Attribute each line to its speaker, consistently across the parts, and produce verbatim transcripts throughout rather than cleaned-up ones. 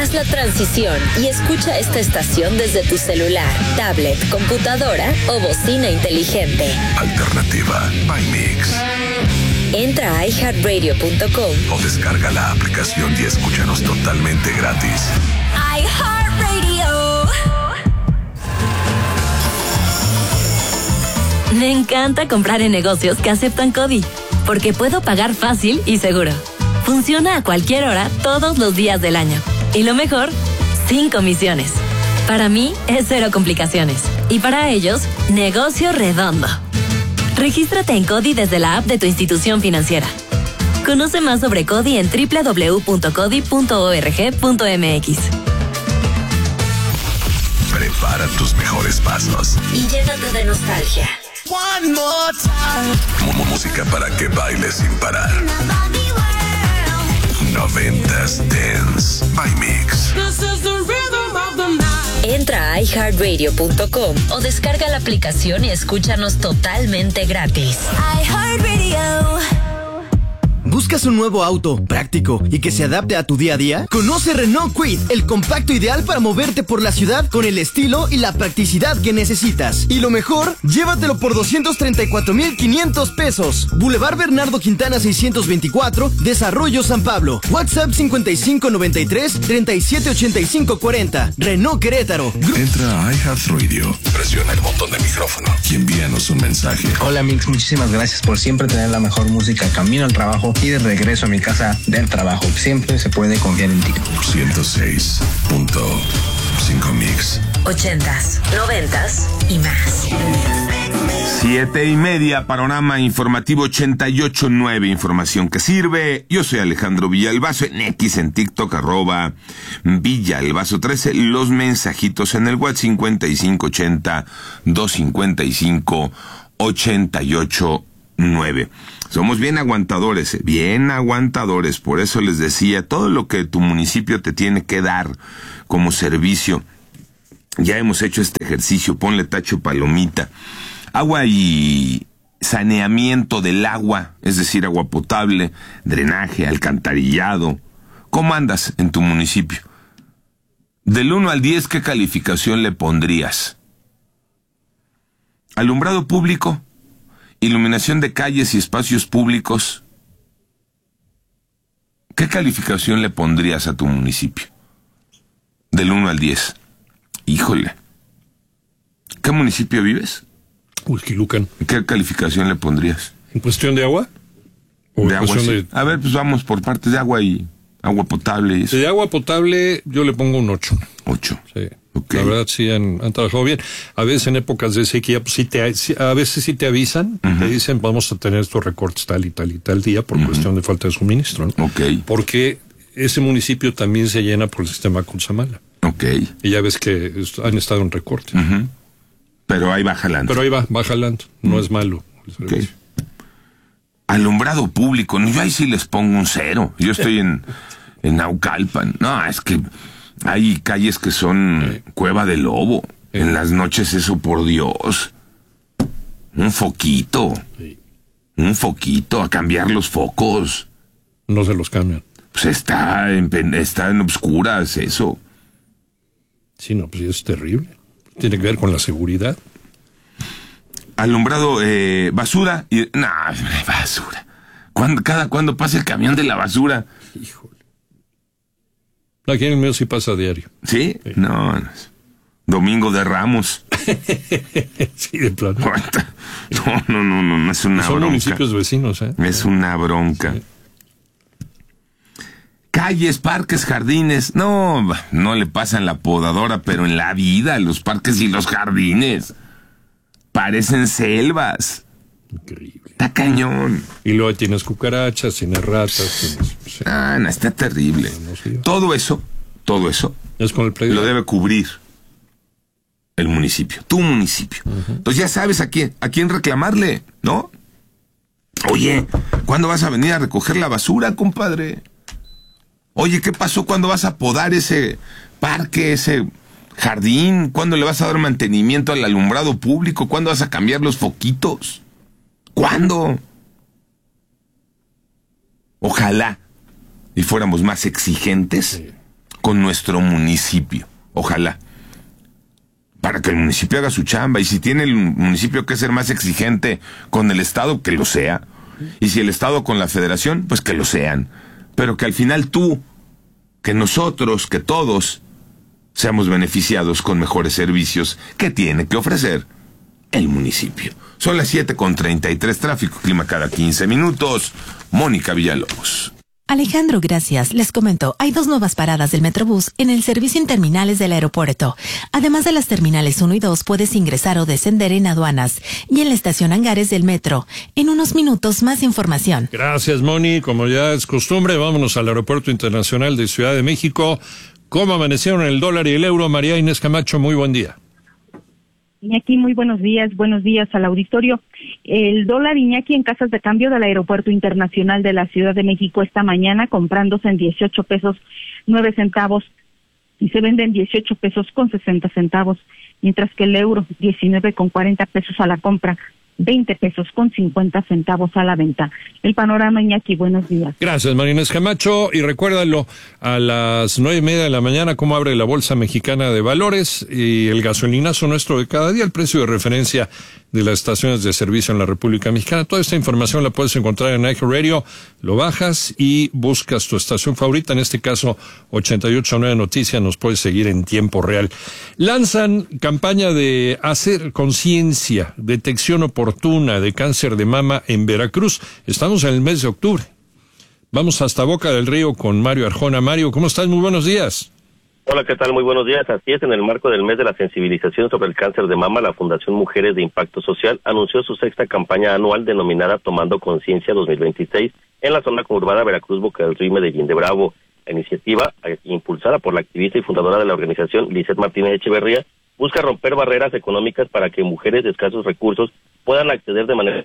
Speaker 1: Haz la transición y escucha esta estación desde tu celular, tablet, computadora o bocina inteligente.
Speaker 2: Alternativa by Mix.
Speaker 1: Entra a i heart radio punto com
Speaker 2: o descarga la aplicación y escúchanos totalmente gratis.
Speaker 1: iHeartRadio. Me encanta comprar en negocios que aceptan CODI, porque puedo pagar fácil y seguro. Funciona a cualquier hora, todos los días del año. Y lo mejor, sin comisiones. Para mí, es cero complicaciones. Y para ellos, negocio redondo. Regístrate en CODI desde la app de tu institución financiera. Conoce más sobre CODI en doble u doble u doble u punto codi punto org punto m x.
Speaker 2: Prepara tus mejores pasos
Speaker 1: Y llénate de nostalgia.
Speaker 2: One more time. Como música para que bailes sin parar. Noventas Dance by Mix.
Speaker 1: Entra a i heart radio punto com o descarga la aplicación y escúchanos totalmente gratis. iHeartRadio.
Speaker 3: ¿Buscas un nuevo auto práctico y que se adapte a tu día a día? Conoce Renault Kwid, el compacto ideal para moverte por la ciudad con el estilo y la practicidad que necesitas. Y lo mejor, llévatelo por doscientos treinta y cuatro mil quinientos pesos. Boulevard Bernardo Quintana seiscientos veinticuatro, Desarrollo San Pablo. WhatsApp cincuenta y cinco noventa y tres, treinta y siete ochenta y cinco cuarenta. Renault Querétaro.
Speaker 2: Entra a iHeartRadio, presiona el botón de micrófono y envíanos un mensaje.
Speaker 4: Hola Mix, muchísimas gracias por siempre tener la mejor música camino al trabajo y de regreso a mi casa del trabajo. Siempre se puede confiar en ti.
Speaker 2: ciento seis punto cinco Mix.
Speaker 1: Ochentas, noventas y más.
Speaker 5: Siete y media, panorama informativo ochenta y ocho nueve, información que sirve. Yo soy Alejandro Villalbazo, en X, en TikTok, arroba Villalbazo trece. Los mensajitos en el WhatsApp cincuenta y cinco ochenta, doscientos cincuenta y cinco, ochenta y ocho nueve. Somos bien aguantadores, eh, bien aguantadores. Por eso les decía, todo lo que tu municipio te tiene que dar como servicio. Ya hemos hecho este ejercicio, ponle tacho palomita. Agua y saneamiento del agua, es decir, agua potable, drenaje, alcantarillado. ¿Cómo andas en tu municipio? Del uno al diez, ¿qué calificación le pondrías? Alumbrado público, iluminación de calles y espacios públicos. ¿Qué calificación le pondrías a tu municipio? Del uno al diez. Híjole. ¿Qué municipio vives?
Speaker 6: Huixquilucan.
Speaker 5: ¿Qué calificación le pondrías?
Speaker 6: ¿En cuestión de agua? ¿O
Speaker 5: De
Speaker 6: en
Speaker 5: agua,
Speaker 6: cuestión
Speaker 5: sí.
Speaker 6: de...
Speaker 5: A ver, pues vamos por partes de agua y agua potable y eso.
Speaker 6: De agua potable yo le pongo un ocho.
Speaker 5: Ocho.
Speaker 6: Sí.
Speaker 5: Okay.
Speaker 6: La verdad sí han, han trabajado bien. A veces en épocas de sequía, pues sí te, sí, a veces sí te avisan, uh-huh. Te dicen vamos a tener estos recortes tal y tal y tal día por uh-huh. cuestión de falta de suministro, ¿no?
Speaker 5: Okay.
Speaker 6: Porque ese municipio también se llena por el sistema Cutzamala.
Speaker 5: Okay.
Speaker 6: Y ya ves que han estado en recorte.
Speaker 5: Uh-huh. Pero ahí va jalando.
Speaker 6: Pero ahí va, va jalando. No uh-huh. es malo.
Speaker 5: Okay. Alumbrado público, yo ahí sí les pongo un cero. Yo estoy en, en Naucalpan. No, es que hay calles que son sí. Cueva de Lobo. Sí. En las noches eso, por Dios. Un foquito. Sí. Un foquito, a cambiar los focos.
Speaker 6: No se los cambian.
Speaker 5: Pues está en, está en obscuras eso.
Speaker 6: Sí, no, pues es terrible. Tiene que ver con la seguridad.
Speaker 5: Alumbrado, eh, basura. Y, no, basura. ¿Cuándo, cada cuándo pasa el camión de la basura?
Speaker 6: Híjole. Aquí en el medio sí pasa a diario.
Speaker 5: ¿Sí? Sí. No, no. Domingo de Ramos.
Speaker 6: Sí, de plano.
Speaker 5: No, no, no, no, no es una
Speaker 6: Son
Speaker 5: bronca.
Speaker 6: Son municipios vecinos, ¿eh?
Speaker 5: Es una bronca. Sí. Calles, parques, jardines. No, no le pasan la podadora, pero en la vida, los parques y los jardines parecen selvas.
Speaker 6: Increíble.
Speaker 5: Está cañón.
Speaker 6: Y luego tienes cucarachas, tienes ratas. Tienes,
Speaker 5: sí. Ah, no, está terrible. No, no sé. Todo eso, todo eso,
Speaker 6: es con el predio.
Speaker 5: Lo debe cubrir el municipio, tu municipio. Uh-huh. Entonces ya sabes a quién, a quién reclamarle, ¿no? Oye, ¿cuándo vas a venir a recoger la basura, compadre? Oye, ¿qué pasó cuando vas a podar ese parque, ese jardín? ¿Cuándo le vas a dar mantenimiento al alumbrado público? ¿Cuándo vas a cambiar los foquitos? ¿Cuándo? Ojalá y fuéramos más exigentes sí. con nuestro municipio. Ojalá. Para que el municipio haga su chamba. Y si tiene el municipio que ser más exigente con el Estado, que lo sea. Y si el Estado con la Federación, pues que lo sean. Pero que al final tú, que nosotros, que todos, seamos beneficiados con mejores servicios que tiene que ofrecer el municipio. Son las siete con treinta y tres, tráfico, clima cada quince minutos. Mónica Villalobos.
Speaker 7: Alejandro, gracias. Les comento, hay dos nuevas paradas del Metrobús en el servicio en terminales del aeropuerto. Además de las terminales uno y dos, puedes ingresar o descender en aduanas y en la estación Hangares del metro. En unos minutos, más información.
Speaker 6: Gracias, Moni. Como ya es costumbre, vámonos al Aeropuerto Internacional de Ciudad de México. ¿Cómo amanecieron el dólar y el euro? María Inés Camacho, muy buen día.
Speaker 8: Iñaki, muy buenos días, buenos días al auditorio. El dólar, Iñaki, en casas de cambio del Aeropuerto Internacional de la Ciudad de México esta mañana comprándose en dieciocho pesos nueve centavos y se vende en dieciocho pesos con sesenta centavos, mientras que el euro diecinueve con cuarenta pesos a la compra, veinte pesos con cincuenta centavos a la venta. El panorama, Iñaki, buenos días.
Speaker 6: Gracias, María Inés Camacho, y recuérdalo, a las nueve y media de la mañana, cómo abre la Bolsa Mexicana de Valores y el gasolinazo nuestro de cada día, el precio de referencia de las estaciones de servicio en la República Mexicana. Toda esta información la puedes encontrar en iHeartRadio, lo bajas y buscas tu estación favorita, en este caso ochenta y ocho punto nueve Noticias, nos puedes seguir en tiempo real. Lanzan campaña de hacer conciencia, detección oportuna de cáncer de mama en Veracruz. Estamos en el mes de octubre. Vamos hasta Boca del Río con Mario Arjona. Mario, ¿cómo estás? Muy buenos días.
Speaker 9: Hola, ¿qué tal? Muy buenos días. Así es, en el marco del mes de la sensibilización sobre el cáncer de mama, la Fundación Mujeres de Impacto Social anunció su sexta campaña anual denominada Tomando Conciencia dos mil veintiséis en la zona conurbada Veracruz, Boca del Río y Medellín de Bravo. La iniciativa, impulsada por la activista y fundadora de la organización, Lizeth Martínez Echeverría, busca romper barreras económicas para que mujeres de escasos recursos puedan acceder de manera...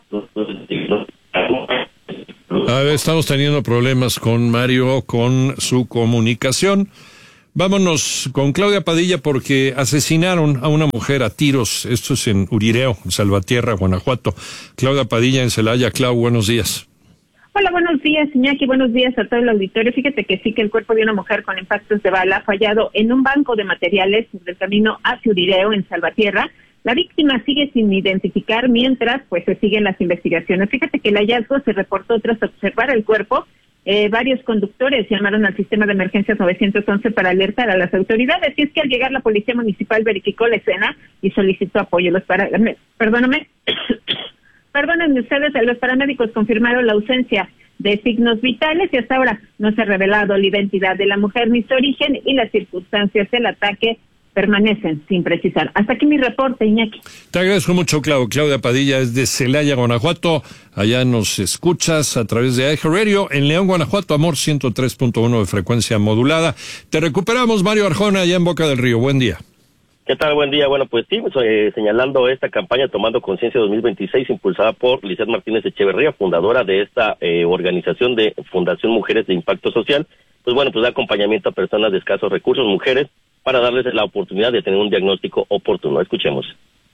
Speaker 6: A ver, estamos teniendo problemas con Mario, con su comunicación. Vámonos con Claudia Padilla porque asesinaron a una mujer a tiros. Esto es en Urireo, en Salvatierra, Guanajuato. Claudia Padilla en Celaya. Clau, buenos días.
Speaker 8: Hola, buenos días, Iñaki. Buenos días a todo el auditorio. Fíjate que sí que el cuerpo de una mujer con impactos de bala fue hallado en un banco de materiales del camino hacia Urireo, en Salvatierra. La víctima sigue sin identificar mientras pues se siguen las investigaciones. Fíjate que el hallazgo se reportó tras observar el cuerpo. Eh, varios conductores llamaron al sistema de emergencias nueve once para alertar a las autoridades, y es que al llegar la policía municipal verificó la escena y solicitó apoyo. Los para... Perdóname, perdónenme ustedes, los paramédicos confirmaron la ausencia de signos vitales y hasta ahora no se ha revelado la identidad de la mujer ni su origen, y las circunstancias del ataque permanecen sin precisar. Hasta aquí mi reporte, Iñaki.
Speaker 6: Te agradezco mucho, Clau. Claudia Padilla es de Celaya, Guanajuato. Allá nos escuchas a través de iHeartRadio. En León, Guanajuato, Amor ciento tres punto uno de frecuencia modulada. Te recuperamos, Mario Arjona, allá en Boca del Río. Buen día.
Speaker 9: ¿Qué tal? Buen día. Bueno, pues sí, eh, señalando esta campaña Tomando Conciencia dos mil veintiséis, impulsada por Lizeth Martínez Echeverría, fundadora de esta eh, organización de Fundación Mujeres de Impacto Social. Pues bueno, pues da acompañamiento a personas de escasos recursos, mujeres, para darles la oportunidad de tener un diagnóstico oportuno. Escuchemos.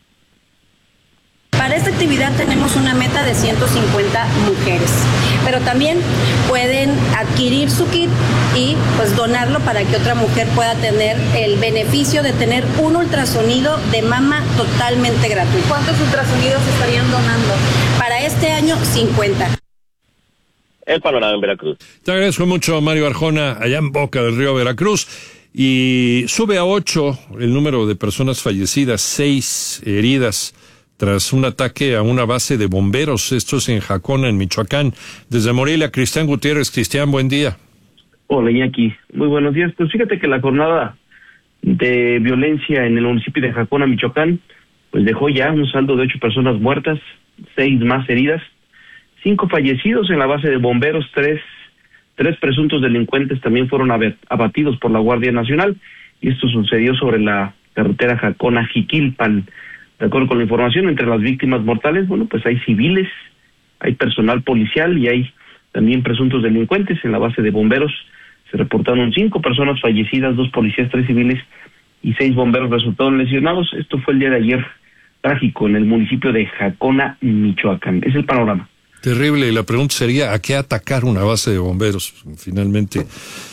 Speaker 10: Para esta actividad tenemos una meta de ciento cincuenta mujeres, pero también pueden adquirir su kit y pues donarlo para que otra mujer pueda tener el beneficio de tener un ultrasonido de mama totalmente gratuito. ¿Cuántos ultrasonidos estarían donando? Para este año, cincuenta.
Speaker 9: El panorama en Veracruz.
Speaker 6: Te agradezco mucho, Mario Arjona, allá en Boca del Río, Veracruz. Y sube a ocho el número de personas fallecidas, seis heridas tras un ataque a una base de bomberos. Esto es en Jacona, en Michoacán. Desde Morelia, Cristian Gutiérrez. Cristian, buen día.
Speaker 11: Hola, Iñaki. Muy buenos días. Pues fíjate que la jornada de violencia en el municipio de Jacona, Michoacán, pues dejó ya un saldo de ocho personas muertas, seis más heridas, cinco fallecidos en la base de bomberos, tres Tres presuntos delincuentes también fueron abatidos por la Guardia Nacional, y esto sucedió sobre la carretera Jacona-Jiquilpan. De acuerdo con la información, entre las víctimas mortales, bueno, pues hay civiles, hay personal policial y hay también presuntos delincuentes. En la base de bomberos se reportaron cinco personas fallecidas, dos policías, tres civiles y seis bomberos resultaron lesionados. Esto fue el día de ayer, trágico, en el municipio de Jacona, Michoacán. Es el panorama.
Speaker 6: Terrible, y la pregunta sería, ¿a qué atacar una base de bomberos? Finalmente,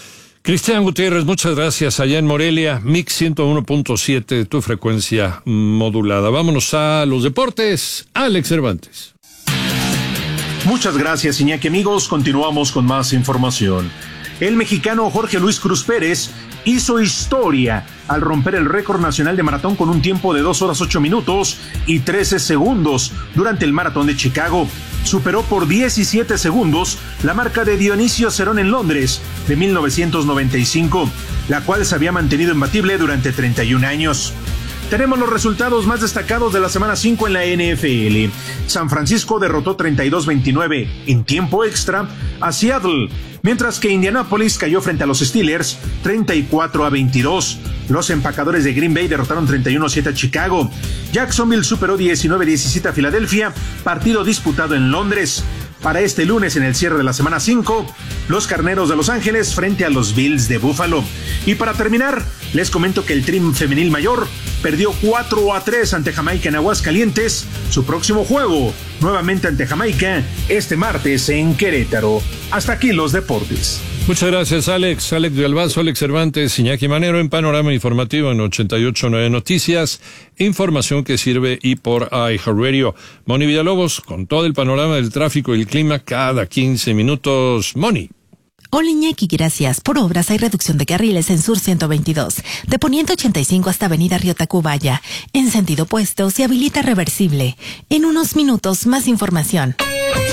Speaker 6: Cristian Gutiérrez, muchas gracias. Allá en Morelia, Mix ciento uno punto siete, tu frecuencia modulada. Vámonos a los deportes. Alex Cervantes.
Speaker 12: Muchas gracias, Iñaki. Amigos, continuamos con más información. El mexicano Jorge Luis Cruz Pérez hizo historia al romper el récord nacional de maratón con un tiempo de dos horas ocho minutos y trece segundos durante el maratón de Chicago. Superó por diecisiete segundos la marca de Dionisio Cerón en Londres de mil novecientos noventa y cinco, la cual se había mantenido imbatible durante treinta y un años. Tenemos los resultados más destacados de la semana cinco en la N F L. San Francisco derrotó treinta y dos veintinueve en tiempo extra a Seattle, mientras que Indianapolis cayó frente a los Steelers treinta y cuatro a veintidós. Los empacadores de Green Bay derrotaron treinta y uno a siete a Chicago. Jacksonville superó diecinueve diecisiete a Filadelfia, partido disputado en Londres. Para este lunes, en el cierre de la semana cinco, los Carneros de Los Ángeles frente a los Bills de Buffalo. Y para terminar, les comento que el Trim Femenil Mayor perdió cuatro a tres ante Jamaica en Aguascalientes. Su próximo juego, nuevamente ante Jamaica, este martes en Querétaro. Hasta aquí los deportes.
Speaker 6: Muchas gracias, Alex. Alex Villalbazo, Alex Cervantes, Iñaki Manero en Panorama Informativo en ochenta y ocho punto nueve Noticias. Información que sirve y por iHeartRadio. Moni Villalobos con todo el panorama del tráfico y el clima cada quince minutos. Moni.
Speaker 7: Hola Iñaki, gracias. Por obras hay reducción de carriles en Sur ciento veintidós, de Poniente ochenta y cinco hasta Avenida Río Tacubaya. En sentido opuesto se habilita reversible. En unos minutos más información.